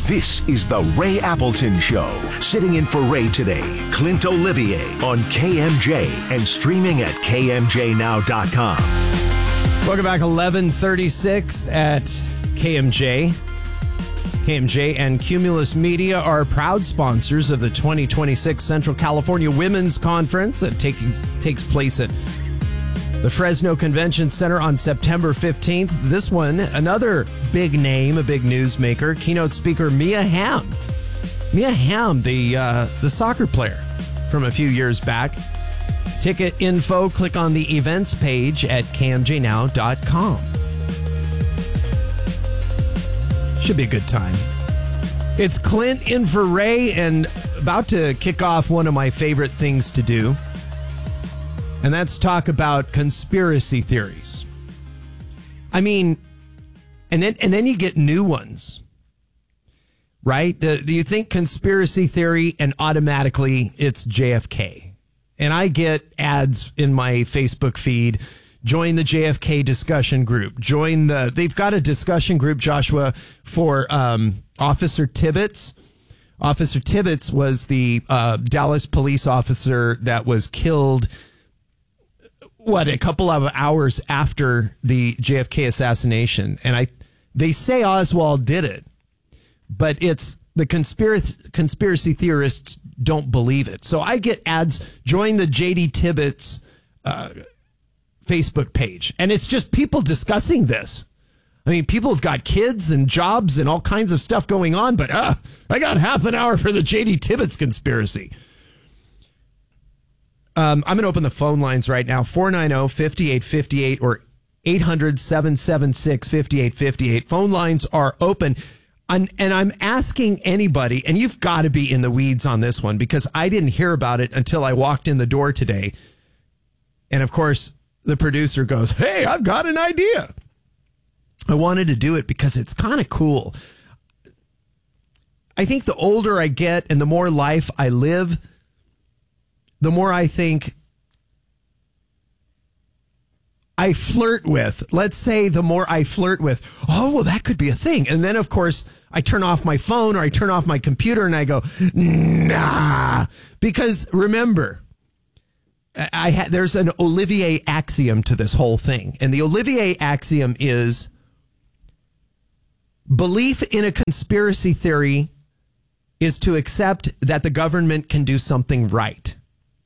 This is the Ray Appleton Show. Sitting in for Ray today, Clint Olivier on KMJ and streaming at KMJNow.com. Welcome back, 11:36 at KMJ. KMJ and Cumulus Media are proud sponsors of the 2026 Central California Women's Conference that takes place at the Fresno Convention Center on September 15th. This one, another big name, a big newsmaker, keynote speaker Mia Hamm. Mia Hamm, the soccer player from a few years back. Ticket info, click on the events page at KMJNow.com. Should be a good time. It's Clint in for Ray and about to kick off one of my favorite things to do. And that's talk about conspiracy theories. I mean, and then you get new ones, right? Do you think conspiracy theory and automatically it's JFK? And I get ads in my Facebook feed. Join the JFK discussion group. They've got a discussion group, Joshua, for Officer Tibbetts. Officer Tibbetts was the Dallas police officer that was killed a couple of hours after the JFK assassination. And they say Oswald did it, but it's the conspiracy theorists don't believe it. So I get ads, join the JD Tibbetts Facebook page. And it's just people discussing this. I mean, people have got kids and jobs and all kinds of stuff going on, but I got half an hour for the JD Tibbetts conspiracy. I'm going to open the phone lines right now, 490-5858 or 800-776-5858. Phone lines are open. And I'm asking anybody, and you've got to be in the weeds on this one because I didn't hear about it until I walked in the door today. And of course, the producer goes, "Hey, I've got an idea." I wanted to do it because it's kind of cool. I think the older I get and the more life I live, the more I think I flirt with. Let's say the more I flirt with, oh, well, that could be a thing. And then, of course, I turn off my phone or I turn off my computer and I go, nah. Because remember, there's an Olivier axiom to this whole thing. And the Olivier axiom is belief in a conspiracy theory is to accept that the government can do something right.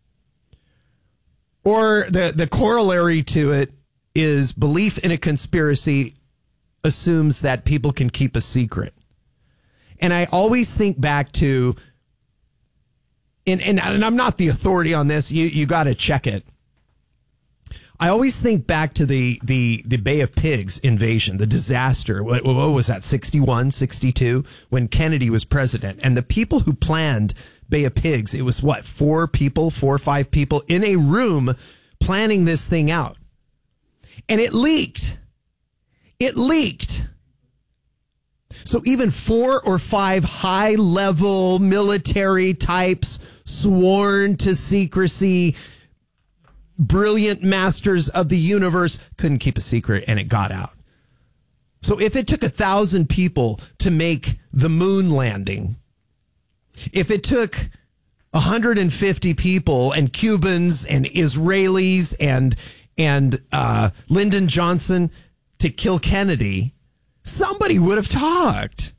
Or the corollary to it is belief in a conspiracy assumes that people can keep a secret. And I always think back to, and I'm not the authority on this, you got to check it. I always think back to the Bay of Pigs invasion, the disaster. What was that, 61, 62, when Kennedy was president. And the people who planned Bay of Pigs, it was 4 or 5 people in a room planning this thing out. And it leaked. So even 4 or 5 high-level military types, sworn to secrecy, brilliant masters of the universe, couldn't keep a secret, and it got out. So if it took 1,000 people to make the moon landing, if it took 150 people and Cubans and Israelis and Lyndon Johnson to kill Kennedy, somebody would have talked.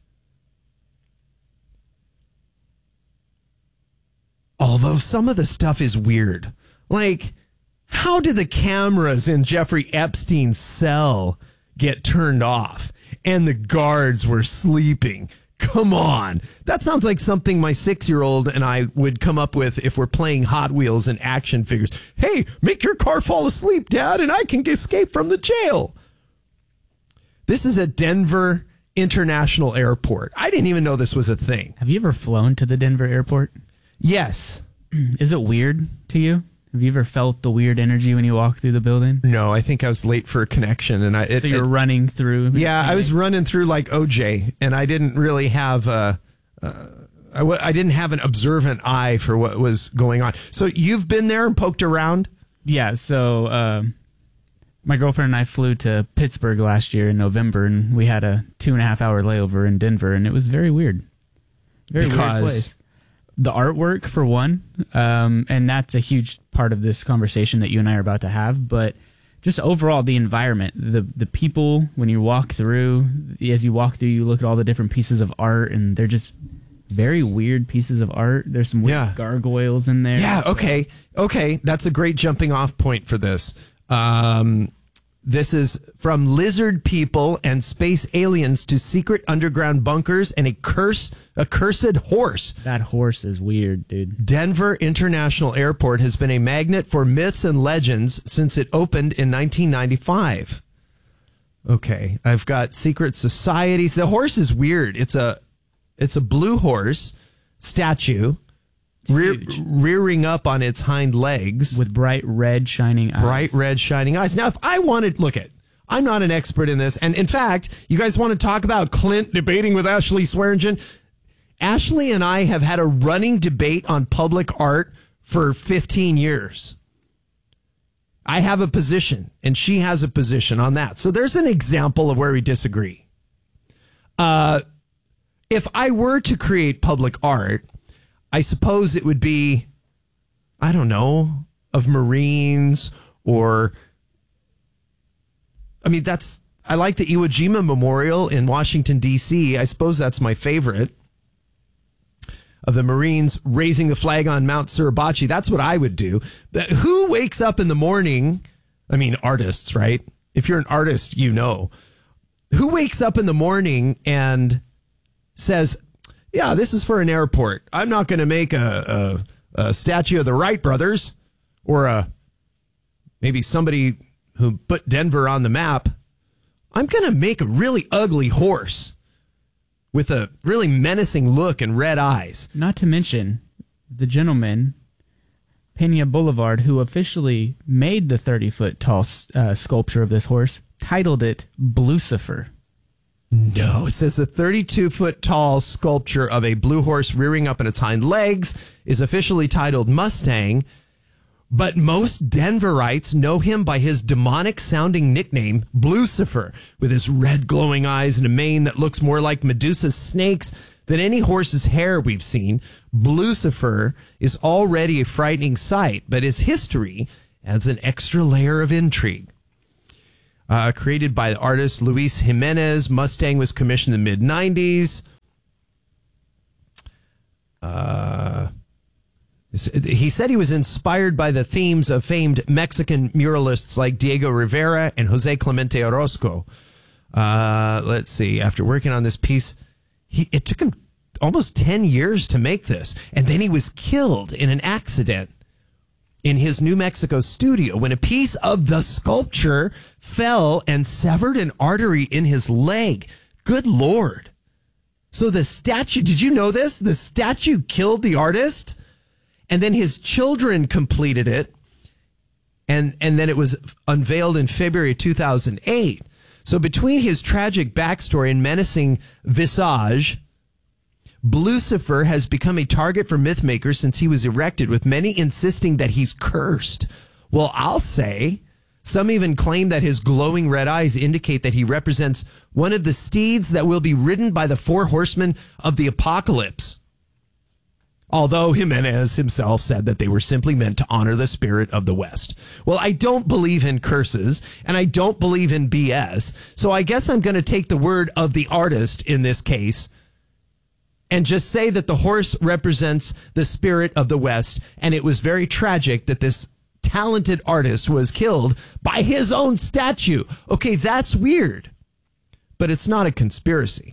Although some of the stuff is weird. Like, how did the cameras in Jeffrey Epstein's cell get turned off and the guards were sleeping? Come on. That sounds like something my 6-year-old and I would come up with if we're playing Hot Wheels and action figures. Hey, make your car fall asleep, Dad, and I can escape from the jail. This is at Denver International Airport. I didn't even know this was a thing. Have you ever flown to the Denver airport? Yes. Is it weird to you? Have you ever felt the weird energy when you walk through the building? No, I think I was late for a connection. And so you were running through? Yeah, I was running through like OJ, and I didn't really have I didn't have an observant eye for what was going on. So you've been there and poked around? Yeah, so my girlfriend and I flew to Pittsburgh last year in November, and we had a 2.5-hour layover in Denver, and it was very weird. Very weird place. The artwork, for one, and that's a huge part of this conversation that you and I are about to have, but just overall the environment, the people, when you walk through, as you walk through, you look at all the different pieces of art, and they're just very weird pieces of art. There's some weird gargoyles in there. Yeah, okay. That's a great jumping off point for this. This is from lizard people and space aliens to secret underground bunkers and a cursed horse. That horse is weird, dude. Denver International Airport has been a magnet for myths and legends since it opened in 1995. Okay, I've got secret societies. The horse is weird. It's a blue horse statue. Rearing up on its hind legs. With bright red shining eyes. Now, if I wanted, I'm not an expert in this. And in fact, you guys want to talk about Clint debating with Ashley Swearingen? Ashley and I have had a running debate on public art for 15 years. I have a position, and she has a position on that. So there's an example of where we disagree. If I were to create public art, I suppose it would be, I don't know, of Marines or, I like the Iwo Jima Memorial in Washington, D.C. I suppose that's my favorite. Of the Marines raising the flag on Mount Suribachi. That's what I would do. But who wakes up in the morning? Artists, right? If you're an artist, you know. Who wakes up in the morning and says, yeah, this is for an airport. I'm not going to make a statue of the Wright brothers or maybe somebody who put Denver on the map. I'm going to make a really ugly horse with a really menacing look and red eyes. Not to mention the gentleman, Pena Boulevard, who officially made the 30-foot tall sculpture of this horse, titled it Blucifer. No, it says the 32-foot tall sculpture of a blue horse rearing up on its hind legs is officially titled Mustang, but most Denverites know him by his demonic-sounding nickname, Blucifer, with his red glowing eyes and a mane that looks more like Medusa's snakes than any horse's hair we've seen. Blucifer is already a frightening sight, but his history adds an extra layer of intrigue. Created by the artist Luis Jimenez, Mustang was commissioned in the mid-90s. He said he was inspired by the themes of famed Mexican muralists like Diego Rivera and Jose Clemente Orozco. Let's see. After working on this piece, it took him almost 10 years to make this. And then he was killed in an accident in his New Mexico studio when a piece of the sculpture fell and severed an artery in his leg. Good Lord. So the statue, did you know this? The statue killed the artist, and then his children completed it, and then it was unveiled in February 2008. So between his tragic backstory and menacing visage, Blucifer has become a target for mythmakers since he was erected, with many insisting that he's cursed. Well, I'll say some even claim that his glowing red eyes indicate that he represents one of the steeds that will be ridden by the four horsemen of the apocalypse. Although Jimenez himself said that they were simply meant to honor the spirit of the West. Well, I don't believe in curses, and I don't believe in BS, so I guess I'm going to take the word of the artist in this case and just say that the horse represents the spirit of the West, and it was very tragic that this talented artist was killed by his own statue. Okay, that's weird, but it's not a conspiracy.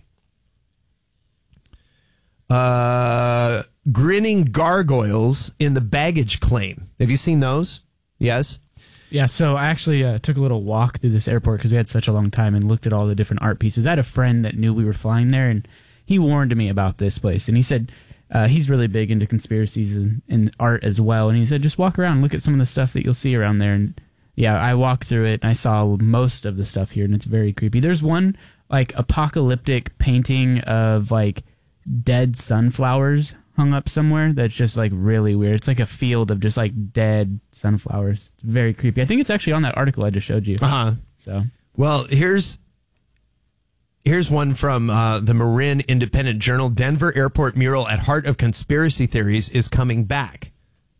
Grinning gargoyles in the baggage claim. Have you seen those? Yes? Yeah, so I actually took a little walk through this airport because we had such a long time and looked at all the different art pieces. I had a friend that knew we were flying there, and he warned me about this place. And he said he's really big into conspiracies and art as well. And he said, just walk around and look at some of the stuff that you'll see around there. And yeah, I walked through it, and I saw most of the stuff here, and it's very creepy. There's one apocalyptic painting of dead sunflowers hung up somewhere that's just really weird. It's like a field of just dead sunflowers. It's very creepy. I think it's actually on that article I just showed you. Uh-huh. So, well, here's Here's one from the Marin Independent Journal. Denver Airport mural at heart of conspiracy theories is coming back.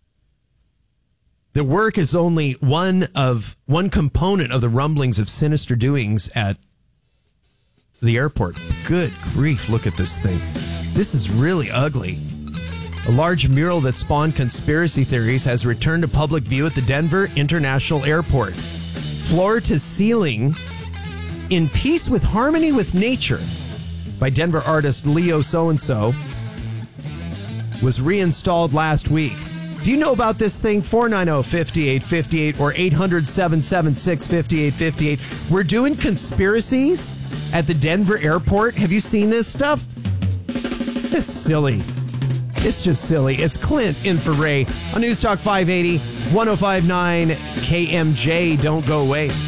The work is only one component of the rumblings of sinister doings at the airport. Good grief, look at this thing. This is really ugly. A large mural that spawned conspiracy theories has returned to public view at the Denver International Airport. Floor to ceiling, in peace with harmony with nature, by Denver artist Leo So-and-so, was reinstalled last week. Do you know about this thing? 490-5858 or 800-776-5858. We're doing conspiracies at the Denver airport. Have you seen this stuff? It's silly. It's just silly. It's Clint in for Ray on News Talk 580, 105.9 KMJ. Don't go away.